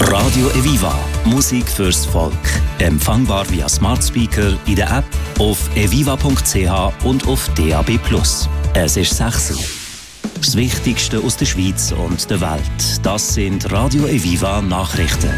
Radio Eviva. Musik fürs Volk. Empfangbar via Smart Speaker, in der App, auf eviva.ch und auf DAB+. Es ist 6 Uhr. Das Wichtigste aus der Schweiz und der Welt. Das sind Radio Eviva Nachrichten.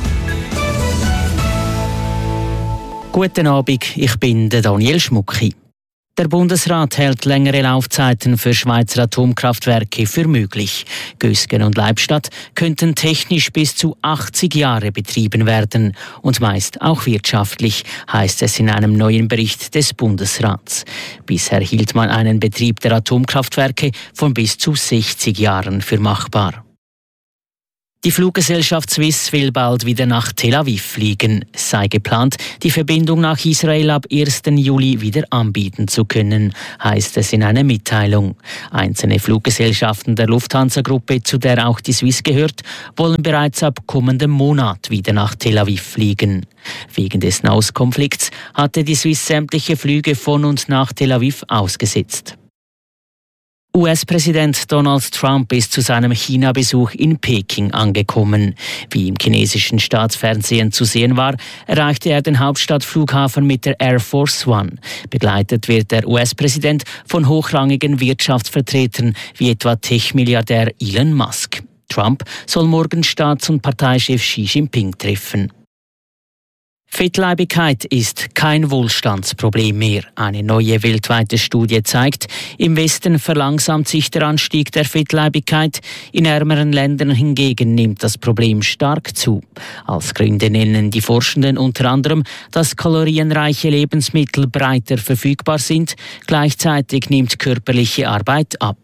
Guten Abend, ich bin Daniel Schmucki. Der Bundesrat hält längere Laufzeiten für Schweizer Atomkraftwerke für möglich. Gösgen und Leibstadt könnten technisch bis zu 80 Jahre betrieben werden und meist auch wirtschaftlich, heißt es in einem neuen Bericht des Bundesrats. Bisher hielt man einen Betrieb der Atomkraftwerke von bis zu 60 Jahren für machbar. Die Fluggesellschaft Swiss will bald wieder nach Tel Aviv fliegen. Es sei geplant, die Verbindung nach Israel ab 1. Juli wieder anbieten zu können, heißt es in einer Mitteilung. Einzelne Fluggesellschaften der Lufthansa-Gruppe, zu der auch die Swiss gehört, wollen bereits ab kommendem Monat wieder nach Tel Aviv fliegen. Wegen des Nahostkonflikts hatte die Swiss sämtliche Flüge von und nach Tel Aviv ausgesetzt. US-Präsident Donald Trump ist zu seinem China-Besuch in Peking angekommen. Wie im chinesischen Staatsfernsehen zu sehen war, erreichte er den Hauptstadtflughafen mit der Air Force One. Begleitet wird der US-Präsident von hochrangigen Wirtschaftsvertretern wie etwa Tech-Milliardär Elon Musk. Trump soll morgen Staats- und Parteichef Xi Jinping treffen. Fettleibigkeit ist kein Wohlstandsproblem mehr. Eine neue weltweite Studie zeigt, im Westen verlangsamt sich der Anstieg der Fettleibigkeit, in ärmeren Ländern hingegen nimmt das Problem stark zu. Als Gründe nennen die Forschenden unter anderem, dass kalorienreiche Lebensmittel breiter verfügbar sind, gleichzeitig nimmt körperliche Arbeit ab.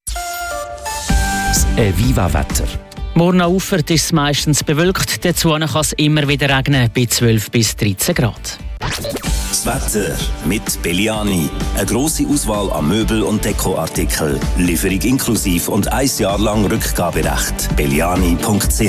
Das Eviva-Wetter. Morgen an Ufer ist es meistens bewölkt, dazu kann es immer wieder regnen, bei 12 bis 13 Grad. Das Wetter mit Belliani. Eine grosse Auswahl an Möbel- und Dekoartikeln. Lieferung inklusive und 1 Jahr lang Rückgaberecht. belliani.ch